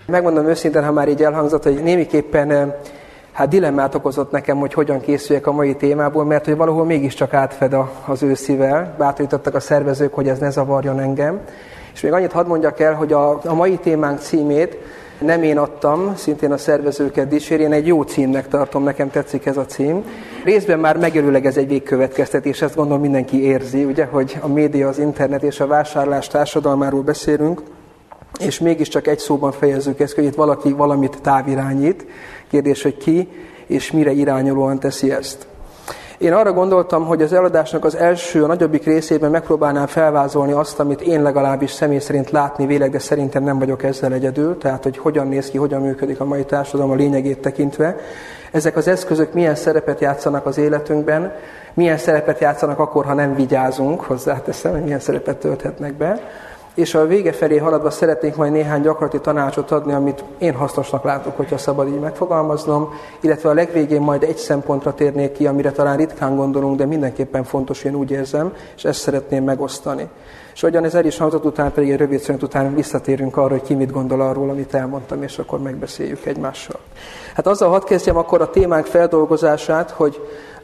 Megmondom őszintén, ha már így elhangzott, hogy némiképpen dilemmát okozott nekem, hogy hogyan készüljek a mai témából, mert hogy valahol mégiscsak átfed az őszivel. Bátorítottak a szervezők, hogy ez ne zavarjon engem. És még annyit hadd mondjak el, hogy a mai témánk címét nem én adtam, szintén a szervezőket dicséri, én egy jó címnek tartom, nekem tetszik ez a cím. Részben már megerőlegez egy végkövetkeztetés, ezt gondolom mindenki érzi, ugye, hogy a média, az internet és a vásárlás társadalmáról beszélünk, és mégiscsak egy szóban fejezzük ezt, hogy itt valaki valamit távirányít. Kérdés, hogy ki és mire irányulóan teszi ezt. Én arra gondoltam, hogy az előadásnak az első, a nagyobbik részében megpróbálnám felvázolni azt, amit én legalábbis személy szerint látni vélek, de szerintem nem vagyok ezzel egyedül, tehát hogy hogyan néz ki, hogyan működik a mai társadalom a lényegét tekintve. Ezek az eszközök milyen szerepet játszanak az életünkben, milyen szerepet játszanak akkor, ha nem vigyázunk, hozzáteszem, hogy milyen szerepet tölthetnek be. És a vége felé haladva szeretnék majd néhány gyakorlati tanácsot adni, amit én hasznosnak látok, hogyha szabad így megfogalmaznom, illetve a legvégén majd egy szempontra térnék ki, amire talán ritkán gondolunk, de mindenképpen fontos, én úgy érzem, és ezt szeretném megosztani. És ahogyan ez el is hangzott, után pedig egy rövid szünet után visszatérünk arra, hogy ki mit gondol arról, amit elmondtam, és akkor megbeszéljük egymással. Hát azzal hadd kezdjem akkor a témánk feldolgozását, hogy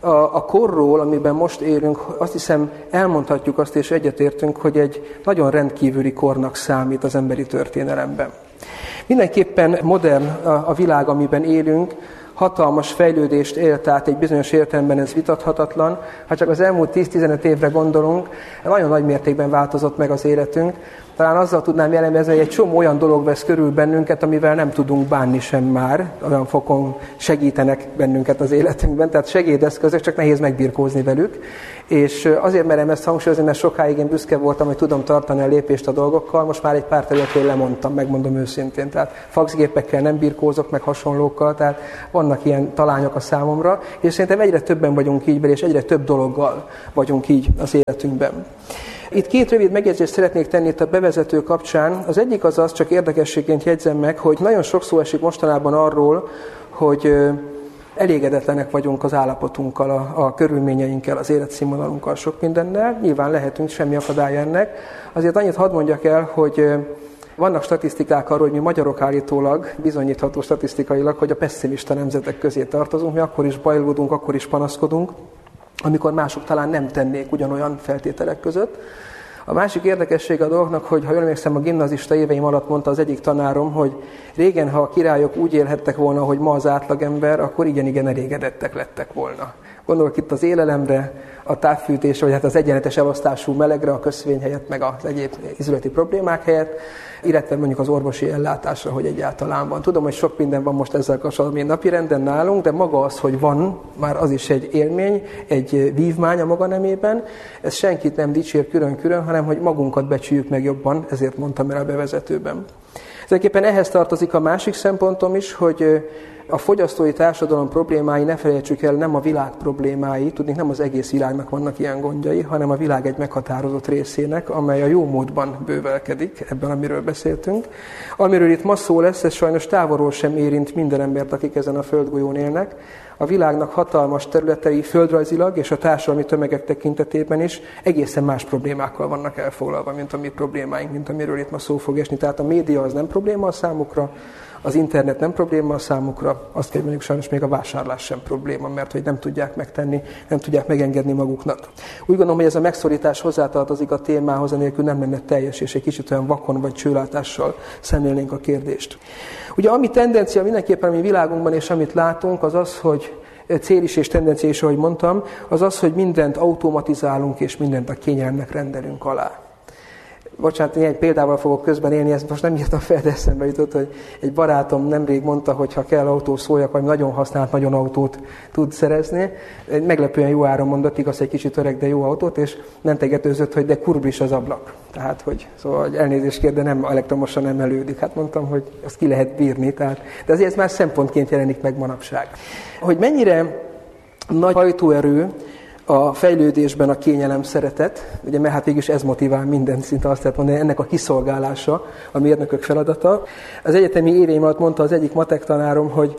a korról, amiben most élünk, azt hiszem elmondhatjuk azt, és egyetértünk, hogy egy nagyon rendkívüli kornak számít az emberi történelemben. Mindenképpen modern a világ, amiben élünk, hatalmas fejlődést él, tehát egy bizonyos értelemben ez vitathatatlan. Ha csak az elmúlt 10-15 évre gondolunk, nagyon nagy mértékben változott meg az életünk. Talán azzal tudnám jellemezni, hogy egy csomó olyan dolog vesz körül bennünket, amivel nem tudunk bánni sem már, olyan fokon segítenek bennünket az életünkben, tehát segédeszközök, csak nehéz megbirkózni velük. És azért merem ezt hangsúlyozni, mert sokáig én büszke voltam, hogy tudom tartani a lépést a dolgokkal, most már egy pár területén lemondtam, megmondom őszintén. Tehát faxgépekkel nem birkózok, meg hasonlókkal, tehát vannak ilyen talányok a számomra, és szerintem egyre többen vagyunk így, és egyre több dologgal vagyunk így az életünkben. Itt két rövid megjegyzést szeretnék tenni itt a bevezető kapcsán. Az egyik az, csak érdekességként jegyzem meg, hogy nagyon sok szó esik mostanában arról, hogy elégedetlenek vagyunk az állapotunkkal, a körülményeinkkel, az életszínvonalunkkal, sok mindennel. Nyilván lehetünk, semmi akadály ennek. Azért annyit hadd mondjak el, hogy vannak statisztikák arról, hogy mi magyarok állítólag, bizonyítható statisztikailag, hogy a pesszimista nemzetek közé tartozunk, mi akkor is bajlódunk, akkor is panaszkodunk, amikor mások talán nem tennék ugyanolyan feltételek között. A másik érdekesség a dolognak, hogy ha jól emlékszem, a gimnazista éveim alatt mondta az egyik tanárom, hogy régen, ha a királyok úgy élhettek volna, hogy ma az átlagember, akkor igen elégedettek lettek volna. Gondolok itt az élelemre, a távfűtésre, vagy hát az egyenletes elosztású melegre, a köszvény helyett, meg az egyéb ízületi problémák helyett, illetve mondjuk az orvosi ellátásra, hogy egyáltalán van. Tudom, hogy sok minden van most ezzel kapcsolatban napirenden nálunk, de maga az, hogy van, már az is egy élmény, egy vívmány a maga nemében. Ez senkit nem dicsér külön-külön, hanem hogy magunkat becsüljük meg jobban, ezért mondtam el a bevezetőben. Ezekképpen ehhez tartozik a másik szempontom is, hogy a fogyasztói társadalom problémái, ne felejtsük el, nem a világ problémái, tudnék, nem az egész világnak vannak ilyen gondjai, hanem a világ egy meghatározott részének, amely a jó módban bővelkedik, ebben, amiről beszéltünk. Amiről itt ma szó lesz, ez sajnos távolról sem érint minden embert, akik ezen a földgolyón élnek. A világnak hatalmas területei földrajzilag és a társadalmi tömegek tekintetében is egészen más problémákkal vannak elfoglalva, mint a mi problémáink, mint amiről itt ma szó fog esni. Tehát a média az nem probléma a számukra, az internet nem probléma a számukra, azt kell mondjuk sajnos még a vásárlás sem probléma, mert hogy nem tudják megtenni, nem tudják megengedni maguknak. Úgy gondolom, hogy ez a megszorítás hozzátartozik a témához, anélkül nem lenne teljes, és egy kicsit olyan vakon vagy csőlátással szemlélnénk a kérdést. Ugye ami tendencia mindenképpen a mi világunkban, és amit látunk, az az, hogy cél is és tendencia is, ahogy mondtam, az az, hogy mindent automatizálunk, és mindent a kényelemnek rendelünk alá. Bocsánat, néhány példával fogok közben élni, ezt most nem írtam fel, de eszembe jutott, hogy egy barátom nemrég mondta, hogy ha kell autó szóljak, vagy nagyon használt, nagyon autót tud szerezni. Egy meglepően jó áron mondott, igaz, egy kicsit öreg, de jó autót, és mentegetőzött, hogy de kurblis az ablak. Tehát, hogy szóval elnézést kér, de nem elektromosan emelődik. Hát mondtam, hogy azt ki lehet bírni, tehát, de azért ez már szempontként jelenik meg manapság. Hogy mennyire nagy hajtóerő a fejlődésben a kényelem szeretet, ugye, mert hát végülis ez motivál minden szinte, azt lehet mondani, ennek a kiszolgálása a mérnökök feladata. Az egyetemi éveim alatt mondta az egyik matek tanárom,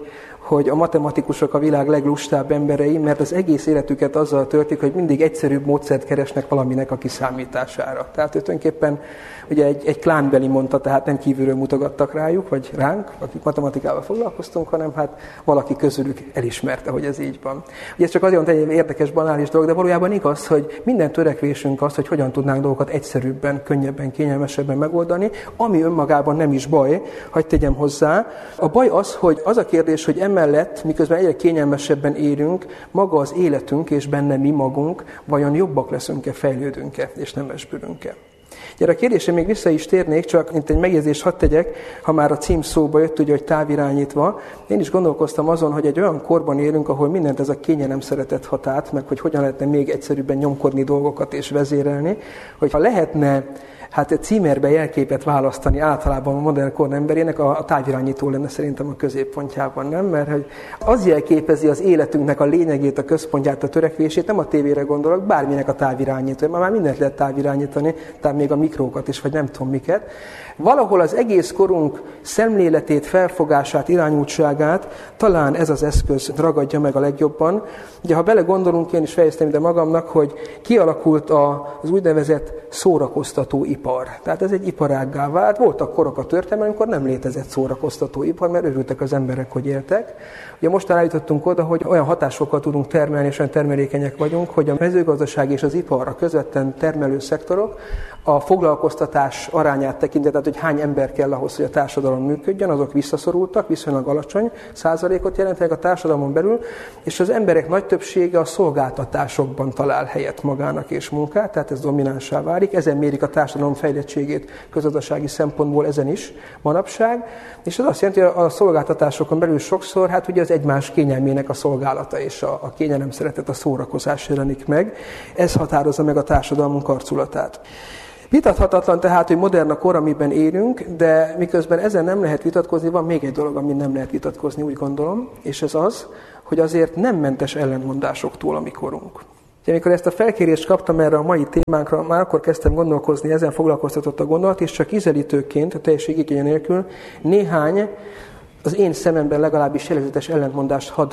hogy a matematikusok a világ leglustább emberei, mert az egész életüket azzal töltik, hogy mindig egyszerűbb módszert keresnek valaminek a kiszámítására. Tehát ő tulajdonképpen ugye egy klánbeli mondta, tehát nem kívülről mutogattak rájuk, vagy ránk, akik matematikával foglalkoztunk, hanem hát valaki közülük elismerte, hogy ez így van. Ugye ez csak azért mondta, egy érdekes, banális dolog, de valójában igaz, hogy minden törekvésünk az, hogy hogyan tudnánk dolgokat egyszerűbben, könnyebben, kényelmesebben megoldani, ami önmagában nem is baj, hadd tegyem hozzá. A baj az, hogy az a kérdés, hogy emellett, miközben egyre kényelmesebben élünk, maga az életünk és benne mi magunk, vajon jobbak leszünk-e, fejlődünk-e, és nem esbülünk-e. Gyere, a kérdésre még vissza is térnék, csak mint egy megjegyzést hadd tegyek, ha már a cím szóba jött, ugye, hogy távirányítva. Én is gondolkoztam azon, hogy egy olyan korban élünk, ahol mindent ez a kényelem szeretet hat át, meg hogy hogyan lehetne még egyszerűbben nyomkodni dolgokat és vezérelni, hogyha lehetne címerbe jelképet választani általában a modern kor emberének, a távirányító lenne szerintem a középpontjában, nem? Mert hogy az jelképezi az életünknek a lényegét, a központját, a törekvését, nem a tévére gondolok, bárminek a távirányító. Már mindent lehet távirányítani, tehát még a mikrókat is, vagy nem tudom miket. Valahol az egész korunk szemléletét, felfogását, irányultságát talán ez az eszköz ragadja meg a legjobban. Ugye, ha belegondolunk, én is fejeztem ide magamnak, hogy kialakult az úgynevezett szórakoztató ipar. Tehát ez egy iparággá vált. Voltak korok a történelemben, amikor nem létezett szórakoztató ipar, mert örültek az emberek, hogy éltek. Ugye most eljutottunk oda, hogy olyan hatásokkal tudunk termelni, és olyan termelékenyek vagyunk, hogy a mezőgazdaság és az ipar, a közvetlen termelő szektorok a foglalkoztatás arányát tekintve, tehát hogy hány ember kell ahhoz, hogy a társadalom működjön, azok visszaszorultak, viszonylag alacsony százalékot jelentenek a társadalmon belül, és az emberek nagy többsége a szolgáltatásokban talál helyet magának és munkát, tehát ez dominánsá válik. Ezen mérik a társadalom fejlettségét közgazdasági szempontból ezen is manapság, és ez azt jelenti, hogy a szolgáltatásokon belül sokszor, hát ugye az egymás kényelmének a szolgálata és a kényelem szeretet, a szórakozás jelenik meg. Ez határozza meg a társadalmunk arculatát. Vitathatatlan tehát, hogy modern a kor, amiben élünk, de miközben ezen nem lehet vitatkozni, van még egy dolog, amin nem lehet vitatkozni, úgy gondolom, és ez az, hogy azért nem mentes ellentmondásoktól a mi korunk. Amikor ezt a felkérést kaptam erre a mai témánkra, már akkor kezdtem gondolkozni, ezen foglalkoztatott a gondolat, és csak ízelítőként, a teljesség igénye nélkül néhány, az én szememben legalábbis jellegzetes ellentmondást hadd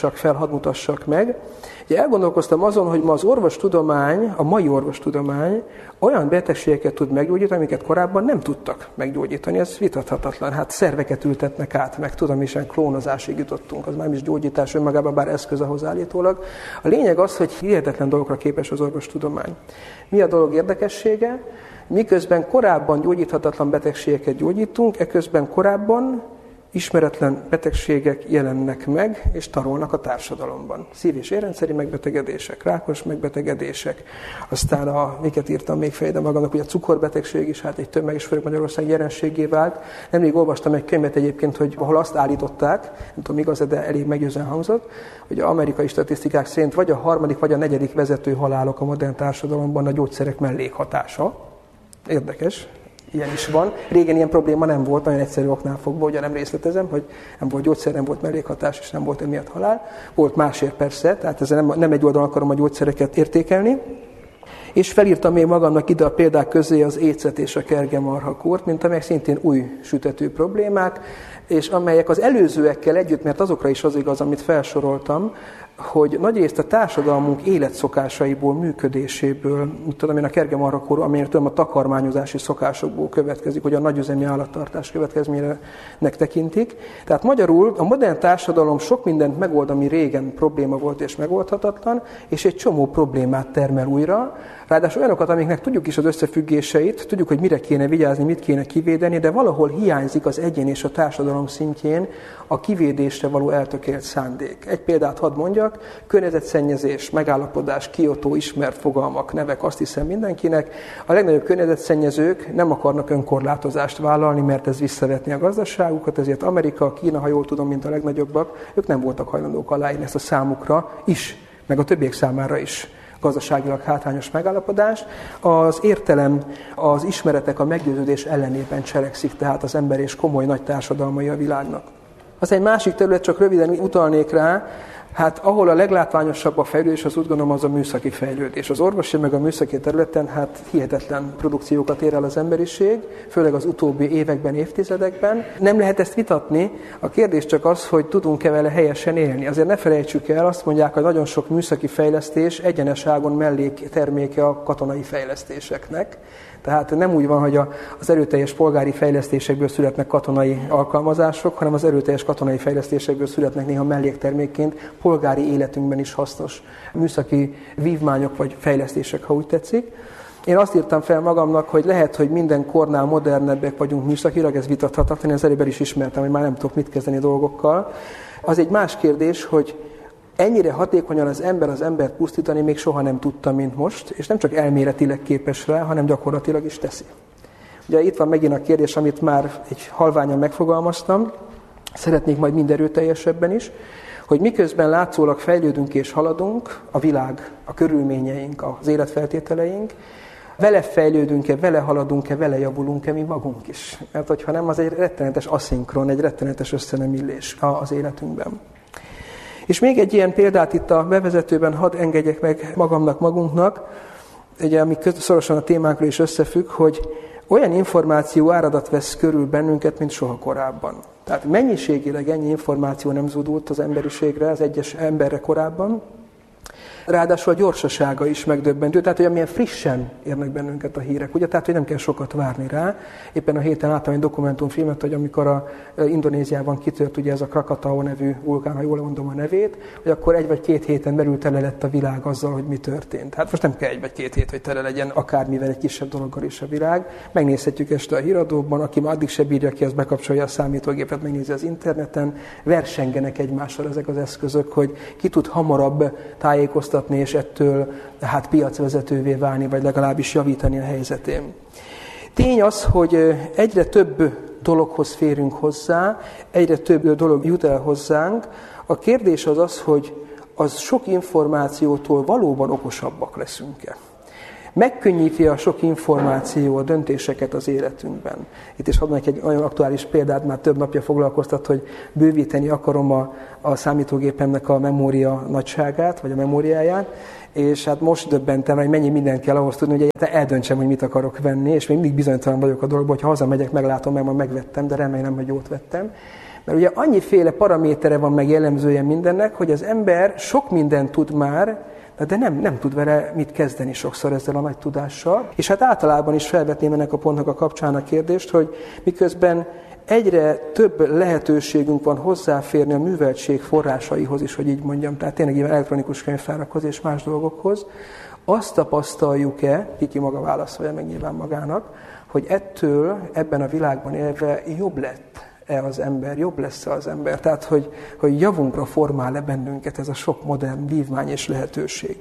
mutassak meg. Ugye elgondolkoztam azon, hogy ma az orvostudomány, a mai orvostudomány olyan betegségeket tud meggyógyítani, amiket korábban nem tudtak meggyógyítani. Ez vitathatatlan. Hát szerveket ültetnek át, meg tudom is, klónozásig jutottunk. Az már nem is gyógyítás önmagában, bár eszköz ahhoz állítólag. A lényeg az, hogy hihetetlen dolgokra képes az orvostudomány. Mi a dolog érdekessége? Miközben korábban gyógyíthatatlan betegségeket gyógyítunk, eközben korábban ismeretlen betegségek jelennek meg, és tarolnak a társadalomban. Szív- és érrendszeri megbetegedések, rákos megbetegedések, aztán miket írtam még fejbe magamnak, ugye a cukorbetegség is, hát egy tömeges, főleg Magyarország jelenségé vált. Nemrég olvastam egy könyvet egyébként, hogy ahol azt állították, nem tudom igaz, de elég meggyőzően hangzott, hogy az amerikai statisztikák szerint vagy a harmadik, vagy a negyedik vezető halálok a modern társadalomban a gyógyszerek mellékhatása. Érdekes. Ilyen is van. Régen ilyen probléma nem volt, nagyon egyszerű oknál fogva, ugye nem részletezem, hogy nem volt gyógyszer, nem volt mellékhatás, és nem volt emiatt halál. Volt másért persze, tehát ezzel nem egy oldalon akarom a gyógyszereket értékelni. És felírtam még magamnak ide a példák közé az écet és a kergemarhakort, mint amelyek szintén új sütető problémák, és amelyek az előzőekkel együtt, mert azokra is az igaz, amit felsoroltam, hogy nagyrészt a társadalmunk életszokásaiból, működéséből, tudom én a kergemarhakor, amelyet tudom a takarmányozási szokásokból következik, hogy a nagyüzemi állattartás következményének tekintik. Tehát magyarul a modern társadalom sok mindent megold, ami régen probléma volt és megoldhatatlan, és egy csomó problémát termel újra. Ráadásul olyanokat, amiknek tudjuk is az összefüggéseit, tudjuk, hogy mire kéne vigyázni, mit kéne kivédeni, de valahol hiányzik az egyén és a társadalom szintjén a kivédésre való eltökélt szándék. Egy példát hadd mondjak, környezetszennyezés, megállapodás, Kyoto, ismert fogalmak, nevek, azt hiszem mindenkinek. A legnagyobb környezetszennyezők nem akarnak önkorlátozást vállalni, mert ez visszavetni a gazdaságukat, ezért Amerika, Kína, ha jól tudom, mint a legnagyobbak, ők nem voltak hajlandók aláírni ezt a számukra is, meg a többiek számára is gazdaságilag hátrányos megállapodást. Az értelem, az ismeretek, a meggyőződés ellenében cselekszik tehát az ember és komoly nagy társadalmai a világnak. Az egy másik terület, csak röviden utalnék rá, Hát ahol a leglátványosabb a fejlődés, az úgy gondolom az a műszaki fejlődés. Az orvosi meg a műszaki területen hát hihetetlen produkciókat ér el az emberiség, főleg az utóbbi években, évtizedekben. Nem lehet ezt vitatni, a kérdés csak az, hogy tudunk-e vele helyesen élni. Azért ne felejtsük el, azt mondják, hogy nagyon sok műszaki fejlesztés egyenes ágon mellékterméke a katonai fejlesztéseknek. Tehát nem úgy van, hogy az erőteljes polgári fejlesztésekből születnek katonai alkalmazások, hanem az erőteljes katonai fejlesztésekből születnek néha melléktermékként polgári életünkben is hasznos műszaki vívmányok vagy fejlesztések, ha úgy tetszik. Én azt írtam fel magamnak, hogy lehet, hogy minden kornál modernebbek vagyunk műszakilag, ez vitathatatlan, én az előbb is ismertem, hogy már nem tudok mit kezdeni dolgokkal. Az egy más kérdés, hogy ennyire hatékonyan az embert pusztítani még soha nem tudta, mint most, és nem csak elméletileg képes rá, hanem gyakorlatilag is teszi. Ugye itt van megint a kérdés, amit már egy halványan megfogalmaztam, szeretnék majd mind erőteljesebben is, hogy miközben látszólag fejlődünk és haladunk, a világ, a körülményeink, az életfeltételeink, vele fejlődünk-e, vele haladunk-e, vele javulunk-e mi magunk is. Mert hogyha nem, az egy rettenetes aszinkron, egy rettenetes összenemillés az életünkben. És még egy ilyen példát itt a bevezetőben hadd engedjek meg magunknak, ugye, ami szorosan a témánkról is összefügg, hogy olyan információ áradat vesz körül bennünket, mint soha korábban. Tehát mennyiségileg ennyi információ nem zúdult az emberiségre, az egyes emberre korábban. Ráadásul a gyorsasága is megdöbbentő, tehát hogy amilyen frissen érnek bennünket a hírek, ugye? Tehát hogy nem kell sokat várni rá. Éppen a héten láttam egy dokumentumfilmet, hogy amikor a Indonéziában kitört ugye ez a Krakatau nevű vulkán, ha jól mondom a nevét, hogy akkor 1 vagy 2 héten belül tele lett a világ azzal, hogy mi történt. Hát most nem kell 1 vagy 2 hét, hogy tele legyen akármivel, egy kisebb dologgal is a világ. Megnézhetjük este a híradóban, aki már addig se bírja ki, az bekapcsolja a számítógépet, megnézi az interneten, versengenek egymással ezek az eszközök, hogy ki tud hamarabb tájékoztatni, és ettől hát piacvezetővé válni, vagy legalábbis javítani a helyzetén. Tény az, hogy egyre több dologhoz férünk hozzá, egyre több dolog jut el hozzánk. A kérdés az az, hogy az sok információtól valóban okosabbak leszünk-e. Megkönnyíti a sok információ a döntéseket az életünkben. Itt is adnak egy nagyon aktuális példát, már több napja foglalkoztat, hogy bővíteni akarom a számítógépemnek a memória nagyságát, vagy a memóriáját, és hát most döbbentem, hogy mennyi mindent kell ahhoz tudni, hogy eldöntsem, hogy mit akarok venni, és még mindig bizonytalan vagyok a dologban, hogy ha hazamegyek, meglátom, mert már megvettem, de remélem, hogy jót vettem. Mert ugye annyiféle paramétere van, meg jellemzője mindennek, hogy az ember sok mindent tud már, de nem tud vele mit kezdeni sokszor ezzel a nagy tudással. És hát általában is felvetném ennek a pontnak a kapcsán a kérdést, hogy miközben egyre több lehetőségünk van hozzáférni a műveltség forrásaihoz is, hogy így mondjam, tehát tényleg ilyen elektronikus könyvtárakhoz és más dolgokhoz, azt tapasztaljuk-e, ki maga válaszolja meg nyilván magának, hogy ettől ebben a világban élve jobb lett-e az ember, jobb lesz-e az ember, tehát hogy javunkra formál-e bennünket ez a sok modern vívmány és lehetőség.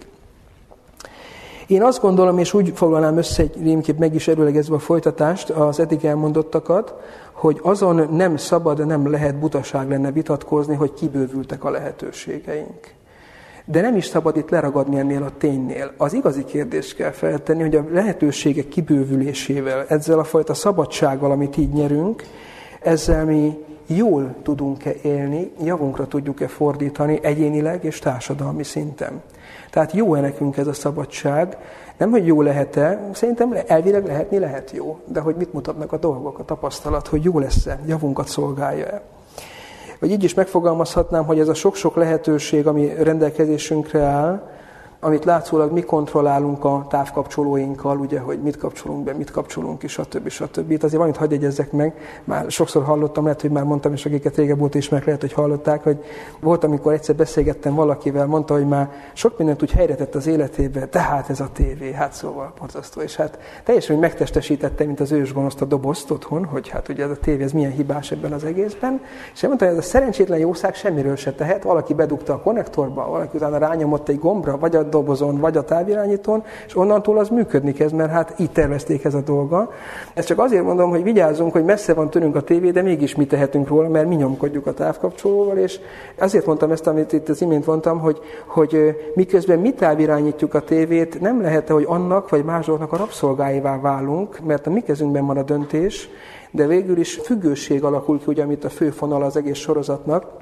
Én azt gondolom, és úgy foglalnám össze egy rémkép meg is erőlegezve a folytatást, az eddig elmondottakat, hogy azon nem szabad, nem lehet butaság lenne vitatkozni, hogy kibővültek a lehetőségeink. De nem is szabad itt leragadni ennél a ténynél. Az igazi kérdést kell feltenni, hogy a lehetőségek kibővülésével, ezzel a fajta szabadsággal, amit így nyerünk, ezzel mi jól tudunk-e élni, javunkra tudjuk-e fordítani egyénileg és társadalmi szinten. Tehát jó-e nekünk ez a szabadság? Nem, hogy jó lehet-e, szerintem elvileg lehet jó, de hogy mit mutatnak a dolgok, a tapasztalat, hogy jó lesz-e, javunkat szolgálja-e. Vagy így is megfogalmazhatnám, hogy ez a sok-sok lehetőség, ami rendelkezésünkre áll, amit látszólag mi kontrollálunk a távkapcsolóinkkal, ugye, hogy mit kapcsolunk be, mit kapcsolunk ki, stb. Itt azért valamit hadd jegyezzek meg, már sokszor hallottam, lehet, hogy már mondtam, és akiket régebb óta ismerek, lehet, hogy hallották, hogy volt, amikor egyszer beszélgettem valakivel, mondta, hogy már sok mindent úgy helyretett az életébe, tehát ez a tévé, hát szóval borzasztó, és hát teljesen úgy megtestesítette, mint az ősgonoszt a dobozt otthon, hogy hát ugye ez a tévé, ez milyen hibás ebben az egészben, és mondta, hogy ez a szerencsétlen jószág semmiről se tehet, valaki bedugta a konnektorba, valaki utána rányomott egy gombra, vagy a dobozon, vagy a távirányítón, és onnantól az működni kezd, mert hát így tervezték ez a dolga. Ezt csak azért mondom, hogy vigyázzunk, hogy messze van tőlünk a tévé, de mégis mi tehetünk róla, mert mi nyomkodjuk a távkapcsolóval, és azért mondtam ezt, amit itt az imént mondtam, hogy miközben mi távirányítjuk a tévét, nem lehet, hogy annak vagy más dolgoknak a rabszolgáivá válunk, mert a mi kezünkben van a döntés, de végül is függőség alakul ki, ugye, amit a főfonal az egész sorozatnak,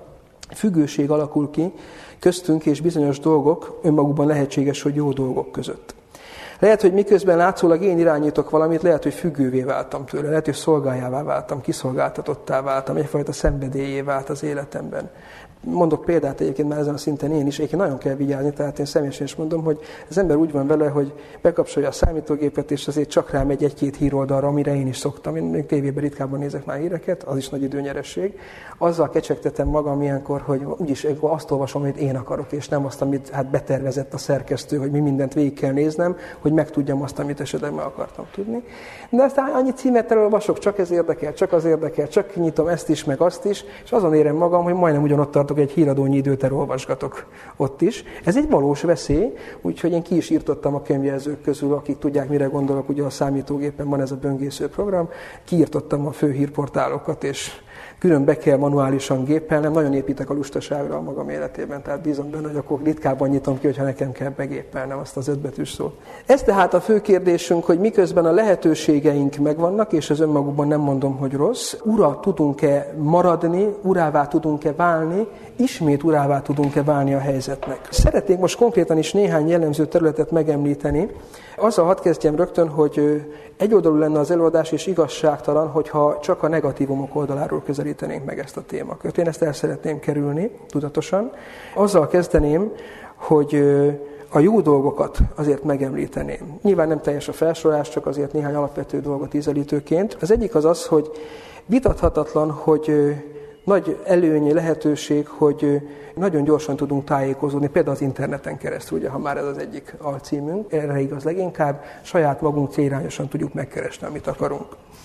függőség alakul ki köztünk és bizonyos dolgok önmagukban lehetséges, hogy jó dolgok között. Lehet, hogy miközben látszólag én irányítok valamit, lehet, hogy függővé váltam tőle, lehet, hogy szolgájává váltam, kiszolgáltatottá váltam, egyfajta szenvedélyé vált az életemben. Mondok példát egyébként már ezen a szinten én is, egyébként nagyon kell vigyázni, tehát én személyesen is mondom, hogy az ember úgy van vele, hogy bekapcsolja a számítógépet, és azért csak rámegy egy-két híroldalra, amire én is szoktam. Én még tévében ritkábban nézek már híreket, az is nagy időnyeresség. Azzal kecsegtetem magam ilyenkor, hogy úgyis azt olvasom, amit én akarok, és nem azt, amit betervezett a szerkesztő, hogy mi mindent végig kell néznem, hogy megtudjam azt, amit esetleg meg akartam tudni. De aztán annyi címet elolvasok, csak ez érdekel, csak az érdekel, csak nyitom ezt is, meg azt is, és azon érem magam, hogy majdnem ugyanott tartok, egy híradónyi időt elolvasgatok ott is. Ez egy valós veszély, úgyhogy én ki is írtottam a könyvjelzők közül, akik tudják, mire gondolok, ugye a számítógépen van ez a böngésző program, kiírtottam a fő hírportálokat, és külön be kell manuálisan géppelnem, nagyon építek a lustaságra a magam életében, tehát bízom benne, hogy akkor ritkábban nyitom ki, hogyha nekem kell begéppelnem azt az 5 betűs szót. Ez tehát a fő kérdésünk, hogy miközben a lehetőségeink megvannak, és az önmagukban nem mondom, hogy rossz, ura tudunk-e maradni, urává tudunk-e válni, ismét urává tudunk-e válni a helyzetnek. Szeretnék most konkrétan is néhány jellemző területet megemlíteni. Azzal hadd kezdjem rögtön, hogy egyoldalú lenne az előadás, és igazságtalan, hogyha csak a negatívumok oldaláról közelítenénk meg ezt a témakört. Én ezt el szeretném kerülni tudatosan. Azzal kezdeném, hogy a jó dolgokat azért megemlíteném. Nyilván nem teljes a felsorolás, csak azért néhány alapvető dolgot ízelítőként. Az egyik az az, hogy vitathatatlan, hogy nagy előnyi lehetőség, hogy nagyon gyorsan tudunk tájékozódni, például az interneten keresztül, ugye, ha már ez az egyik alcímünk, erre igaz leginkább, saját magunk célirányosan tudjuk megkeresni, amit akarunk.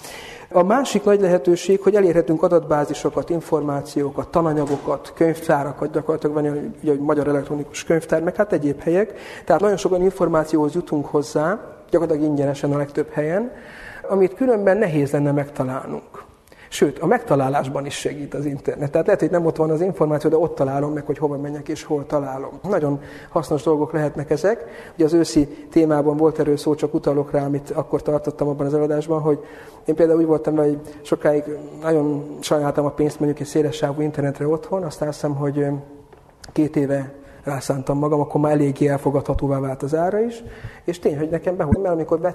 A másik nagy lehetőség, hogy elérhetünk adatbázisokat, információkat, tananyagokat, könyvtárakat, gyakorlatilag van ugye, magyar elektronikus könyvtár, meg hát egyéb helyek. Tehát nagyon sokan információhoz jutunk hozzá, gyakorlatilag ingyenesen a legtöbb helyen, amit különben nehéz lenne megtalálnunk. Sőt, a megtalálásban is segít az internet. Tehát lehet, hogy nem ott van az információ, de ott találom meg, hogy hova menjek és hol találom. Nagyon hasznos dolgok lehetnek ezek. Ugye az őszi témában volt erről szó, csak utalok rá, amit akkor tartottam abban az előadásban, hogy én például úgy voltam, hogy sokáig nagyon sajnáltam a pénzt mondjuk egy szélessávú internetre otthon, aztán azt hiszem, hogy 2 éve rászántam magam, akkor már eléggé elfogadhatóvá vált az ára is, és tény, hogy nekem behozott, mert amikor